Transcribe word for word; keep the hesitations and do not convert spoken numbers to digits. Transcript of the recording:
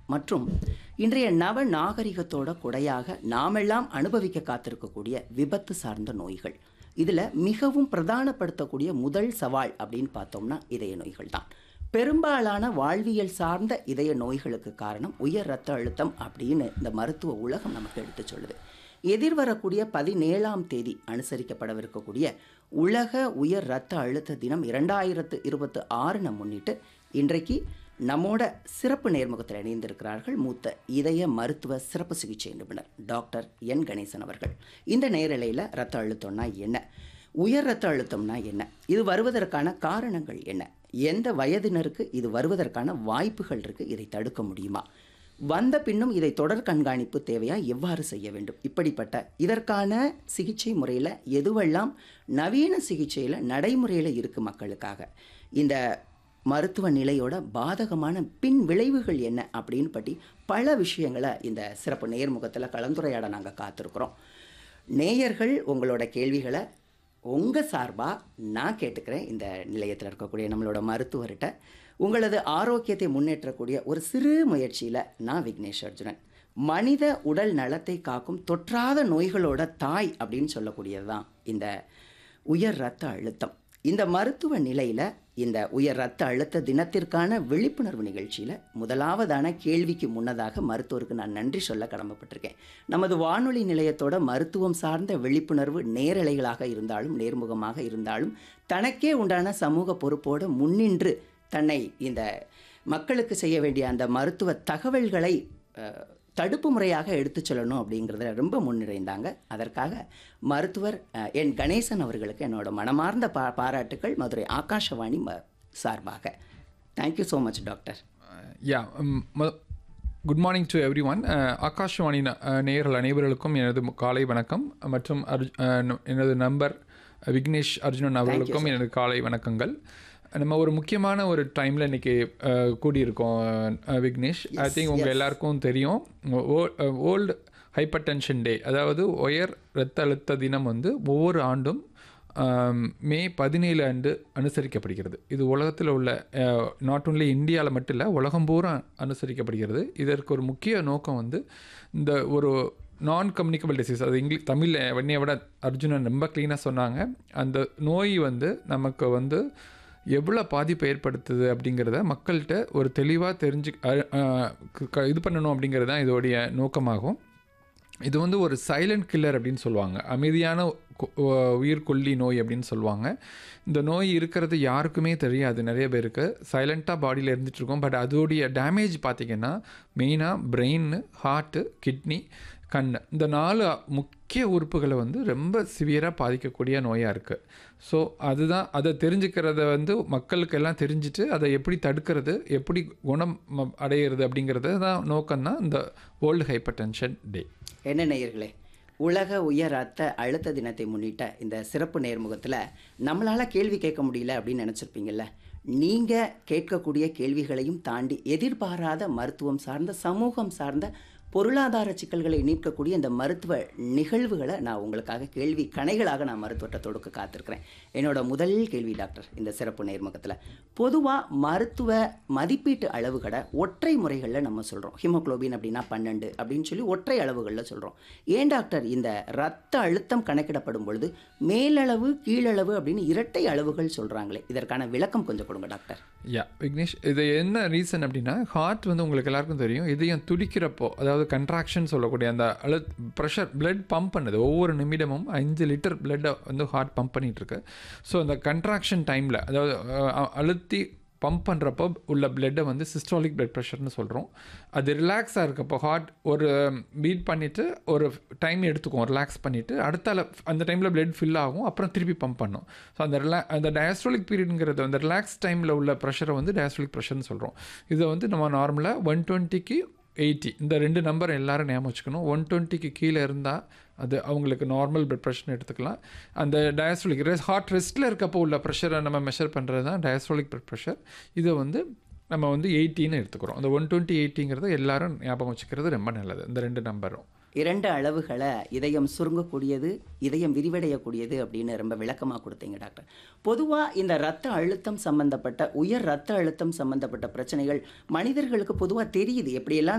மற்றும் இன்றைய நவ நாகரிகத்தோட கொடையாக நாமெல்லாம் அனுபவிக்க காத்திருக்கக்கூடிய விபத்து சார்ந்த நோய்கள். இதில் மிகவும் பிரதானப்படுத்தக்கூடிய முதல் சவால் அப்படின்னு பார்த்தோம்னா இதய நோய்கள் தான். பெரும்பாலான வாழ்வியல் சார்ந்த இதய நோய்களுக்கு காரணம் உயர் இரத்த அழுத்தம் அப்படின்னு இந்த மருத்துவ உலகம் நமக்கு எடுத்து சொல்லுது. எதிர்வரக்கூடிய பதினேழாம் தேதி அனுசரிக்கப்படவிருக்கக்கூடிய உலக உயர் இரத்த அழுத்த தினம் இரண்டாயிரத்து இருபத்தி ஆறுன முன்னிட்டு இன்றைக்கு நம்மோட சிறப்பு நேர்முகத்தில் இணைந்திருக்கிறார்கள் மூத்த இதய மருத்துவ சிறப்பு சிகிச்சை நிபுணர் டாக்டர் என் கணேசன் அவர்கள். இந்த நேரலையில் இரத்த அழுத்தம்னா என்ன, உயர் இரத்த அழுத்தம்னா என்ன, இது வருவதற்கான காரணங்கள் என்ன, எந்த வயதினருக்கு இது வருவதற்கான வாய்ப்புகள் இருக்குது, இதை தடுக்க முடியுமா, வந்த பின்னும் இதை தொடர் கண்காணிப்பு தேவையா, எவ்வாறு செய்ய வேண்டும், இப்படிப்பட்ட இதற்கான சிகிச்சை முறையில் எதுவெல்லாம் நவீன சிகிச்சையில் நடைமுறையில் இருக்குது மக்களுக்காக, இந்த மருத்துவ நிலையோட பாதகமான பின் விளைவுகள் என்ன அப்படின்னு பற்றி பல விஷயங்களை இந்த சிறப்பு நேர்முகத்தில் கலந்துரையாட நாங்கள் காத்திருக்கிறோம். நேயர்கள் உங்களோட கேள்விகளை உங்கள் சார்பாக நான் கேட்டுக்கிறேன். இந்த நிலையத்தில் இருக்கக்கூடிய நம்மளோட மருத்துவர்கிட்ட உங்களது ஆரோக்கியத்தை முன்னேற்றக்கூடிய ஒரு சிறு முயற்சியில் நான் விக்னேஷ் அர்ஜுனன். மனித உடல் நலத்தை காக்கும் தொற்றாத நோய்களோட தாய் அப்படின்னு சொல்லக்கூடியது தான் இந்த உயர் இரத்த அழுத்தம். இந்த மருத்துவ நிலையில் இந்த உயர் இரத்த அழுத்த தினத்திற்கான விழிப்புணர்வு நிகழ்ச்சியில் முதலாவதான கேள்விக்கு முன்னதாக மருத்துவருக்கு நான் நன்றி சொல்ல கடமைப்பட்டிருக்கேன். நமது வானொலி நிலையத்தோட மருத்துவம் சார்ந்த விழிப்புணர்வு நேரலைகளாக இருந்தாலும் நேர்முகமாக இருந்தாலும் தனக்கே உண்டான சமூக பொறுப்போடு முன்னின்று தன்னை இந்த மக்களுக்கு செய்ய வேண்டிய அந்த மருத்துவ தகவல்களை தடுப்பு முறையாக எடுத்து சொல்லணும் அப்படிங்கிறத ரொம்ப முன்னிறைந்தாங்க. அதற்காக மருத்துவர் என் கணேசன் அவர்களுக்கு என்னோட மனமார்ந்த பா பாராட்டுக்கள் மதுரை ஆகாஷவாணி ம சார்பாக. Thank you so much doctor. Yeah good morning to every one. Akashvani நேயர்கள் அனைவர்களுக்கும் எனது காலை வணக்கம் மற்றும் அர்ஜு எனது நண்பர் விக்னேஷ் அர்ஜுனன் அவர்களுக்கும் எனது காலை வணக்கங்கள். நம்ம ஒரு முக்கியமான ஒரு டைமில் இன்றைக்கி கூடியிருக்கோம் விக்னேஷ். ஐ திங்க் உங்கள் எல்லாருக்கும் தெரியும் வேர்ல்டு ஹைப்பர் டென்ஷன் டே, அதாவது உயர் இரத்த அழுத்த தினம் வந்து ஒவ்வொரு ஆண்டும் மே பதினேழு அன்று அனுசரிக்கப்படுகிறது. இது உலகத்தில் உள்ள நாட் ஒன்லி இந்தியாவில் மட்டும் இல்லை உலகம் பூரா அனுசரிக்கப்படுகிறது. இதற்கு ஒரு முக்கிய நோக்கம் வந்து இந்த ஒரு நான் கம்யூனிகபிள் டிசீஸ், அது இங்கிலீஷ் தமிழில் வன்னியை விட அர்ஜுனன் ரொம்ப க்ளீனாக சொன்னாங்க. அந்த நோய் வந்து நமக்கு வந்து எவ்வளோ பாதிப்பை ஏற்படுத்துது அப்படிங்கிறத மக்கள்கிட்ட ஒரு தெளிவாக தெரிஞ்சு இது பண்ணணும் அப்படிங்கிறது தான் இதோடைய நோக்கமாகும். இது வந்து ஒரு சைலண்ட் கில்லர் அப்படின்னு சொல்லுவாங்க, அமைதியான உயிர்கொல்லி நோய் அப்படின்னு சொல்லுவாங்க. இந்த நோய் இருக்கிறது யாருக்குமே தெரியாது, நிறைய பேருக்கு சைலண்ட்டாக பாடியில் இருந்துகிட்ருக்கோம். பட் அதோடைய டேமேஜ் பார்த்திங்கன்னா மெயினாக பிரெயின், ஹார்ட்டு, கிட்னி, கண், இந்த நாலு முக்கிய உறுப்புகளை வந்து ரொம்ப சிவியராக பாதிக்கக்கூடிய நோயாக இருக்குது. ஸோ அதுதான், அதை தெரிஞ்சுக்கிறத வந்து மக்களுக்கு எல்லாம் தெரிஞ்சுட்டு அதை எப்படி தடுக்கிறது, எப்படி குணம் அடையிறது அப்படிங்கிறது தான் நோக்கம்தான் இந்த வேர்ல்டு ஹைப்பர் டென்ஷன் டே. என்ன நேயர்களே, உலக உயர் இரத்த அழுத்த தினத்தை முன்னிட்ட இந்த சிறப்பு நேர்முகத்தில் நம்மளால் கேள்வி கேட்க முடியல அப்படின்னு நினச்சிருப்பீங்கள்ல. நீங்கள் கேட்கக்கூடிய கேள்விகளையும் தாண்டி எதிர்பாராத மருத்துவம் சார்ந்த சமூகம் சார்ந்த பொருளாதார சிக்கல்களை நீக்கக்கூடிய இந்த மருத்துவ நிகழ்வுகளை நான் உங்களுக்காக கேள்வி கணைகளாக நான் மருத்துவத்தை தொடுக்க காத்திருக்கிறேன். என்னோட முதல் கேள்வி டாக்டர், இந்த சிறப்பு நேர்முகத்தில் பொதுவாக மருத்துவ மதிப்பீட்டு அளவுகளை ஒற்றை முறைகளில் நம்ம சொல்கிறோம். ஹீமோக்ளோபின் அப்படின்னா பன்னெண்டு அப்படின்னு சொல்லி ஒற்றை அளவுகளில் சொல்கிறோம். ஏன் டாக்டர் இந்த இரத்த அழுத்தம் கணக்கிடப்படும் பொழுது மேலளவு கீழளவு அப்படின்னு இரட்டை அளவுகள் சொல்கிறாங்களே, இதற்கான விளக்கம் கொஞ்சம் கொடுங்க டாக்டர். யா விக்னேஷ், இது என்ன ரீசன் அப்படின்னா, ஹார்ட் வந்து உங்களுக்கு எல்லாருக்கும் தெரியும், இதயம் துடிக்கிறப்போ, அதாவது கண்ட்ராக்ஷன் சொல்லக்கூடிய அந்த அழு ப்ரெஷர் பிளட் பம்ப் பண்ணுது. ஒவ்வொரு நிமிடமும் அஞ்சு லிட்டர் பிளட்டை வந்து ஹார்ட் பம்ப் பண்ணிகிட்ருக்கு. ஸோ அந்த கண்ட்ராக்ஷன் டைமில், அதாவது அழுத்தி பம்ப் பண்ணுறப்போ உள்ள பிளட்டை வந்து சிஸ்டாலிக் பிளட் ப்ரெஷர்னு சொல்கிறோம். அது ரிலாக்ஸாக இருக்கப்போ ஹார்ட் ஒரு பீட் பண்ணிவிட்டு ஒரு டைம் எடுத்துக்கும் ரிலாக்ஸ் பண்ணிவிட்டு, அடுத்தால அந்த டைமில் பிளட் ஃபில் ஆகும், அப்புறம் திருப்பி பம்ப் பண்ணும். ஸோ அந்த ரிலா அந்த டயஸ்டாலிக் பீரியடுங்கிறது அந்த ரிலாக்ஸ் டைமில் உள்ள ப்ரெஷரை வந்து டயஸ்டாலிக் ப்ரெஷர்னு சொல்கிறோம். இதை வந்து நம்ம நார்மலாக ஒன் டுவெண்ட்டிக்கு எயிட்டி இந்த ரெண்டு நம்பர் எல்லோரும் ஞாபகம் வச்சுக்கணும். ஒன் டுவெண்ட்டிக்கு கீழே இருந்தால் அது அவங்களுக்கு நார்மல் பிளட் ப்ரெஷர்னு எடுத்துக்கலாம். அந்த டயஸ்டாலிக் ரெஸ் ஹார்ட் ரெஸ்ட்டில் இருக்கப்போ உள்ள ப்ரெஷரை நம்ம மெஷர் பண்ணுறது தான் டயஸ்டாலிக் பிளட் ப்ரெஷர். இதை வந்து நம்ம வந்து எயிட்டின்னு எடுத்துக்கிறோம். அந்த ஒன் டுவெண்ட்டி எயிட்டிங்கிறத எல்லாரும் ஞாபகம் வச்சுக்கிறது ரொம்ப நல்லது, இந்த ரெண்டு நம்பரும். இரண்டு அளவுகளை இதயம் சுருங்கக்கூடியது, இதயம் விரிவடையக்கூடியது அப்படின்னு ரொம்ப விளக்கமாக கொடுத்தீங்க டாக்டர். பொதுவாக இந்த இரத்த அழுத்தம் சம்பந்தப்பட்ட உயர் இரத்த அழுத்தம் சம்பந்தப்பட்ட பிரச்சனைகள் மனிதர்களுக்கு பொதுவாக தெரியுது, எப்படியெல்லாம்